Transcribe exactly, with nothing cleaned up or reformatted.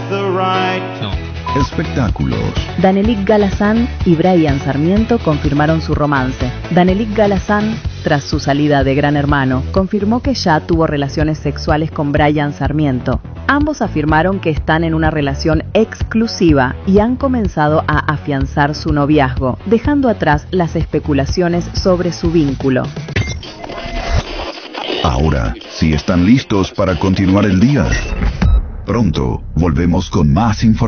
the right. Espectáculos. Danelik Galazán y Brian Sarmiento confirmaron su romance. Danelik Galazán, tras su salida de Gran Hermano, confirmó que ya tuvo relaciones sexuales con Brian Sarmiento. Ambos afirmaron que están en una relación exclusiva y han comenzado a afianzar su noviazgo, dejando atrás las especulaciones sobre su vínculo. Ahora, si están listos para continuar el día, pronto volvemos con más información.